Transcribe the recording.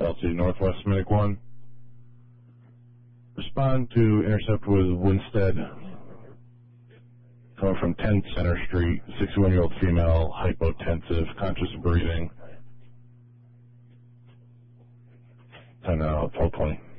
LC Northwest Minnick 1. Respond to intercept with Winstead, coming from 10 Center Street, 61-year-old female, hypotensive, conscious of breathing. 10 out, 1220.